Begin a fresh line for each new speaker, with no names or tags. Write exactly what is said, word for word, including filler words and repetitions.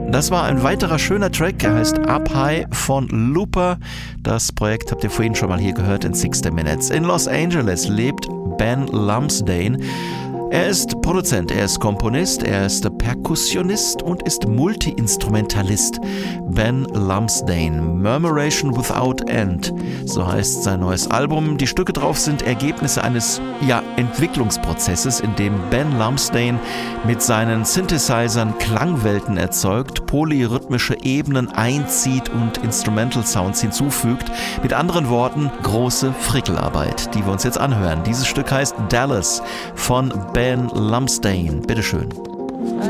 Das war ein weiterer schöner Track, er heißt Up High von Looper. Das Projekt habt ihr vorhin schon mal hier gehört in sixty Minutes. In Los Angeles lebt Ben Lumsdaine. Er ist Produzent, er ist Komponist, er ist Perkussionist und ist Multi-Instrumentalist. Ben Lumsdaine, Murmuration Without End, so heißt sein neues Album. Die Stücke drauf sind Ergebnisse eines ja, Entwicklungsprozesses, in dem Ben Lumsdaine mit seinen Synthesizern Klangwelten erzeugt, polyrhythmische Ebenen einzieht und Instrumental Sounds hinzufügt. Mit anderen Worten, große Frickelarbeit, die wir uns jetzt anhören. Dieses Stück heißt Dallas von Ben Lumsdaine. Bitteschön.